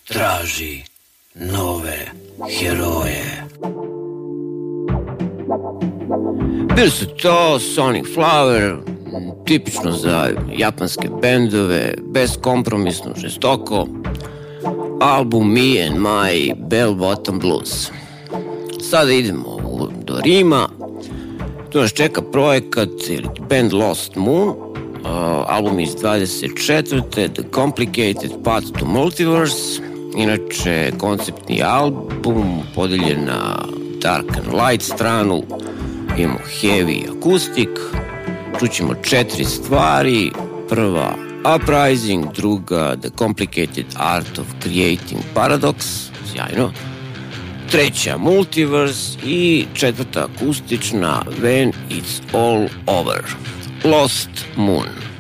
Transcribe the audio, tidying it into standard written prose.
traži nove heroje. Bili su to Sonic Flower, tipično za japanske bendove, beskompromisno, žestoko, album Me and My Bell Bottom Blues. Sada idemo do Rima, tu nas čeka projekat ili band Lost Moon, album iz 24. The Complicated Path to Multiverse, inače konceptni album podeljen na dark and light stranu, imamo heavy akustik, čućemo 4 stvari, prva Uprising, druga The Complicated Art of Creating Paradox, sjajno, treća Multiverse i četvrta akustična When It's All Over, Lost Moon.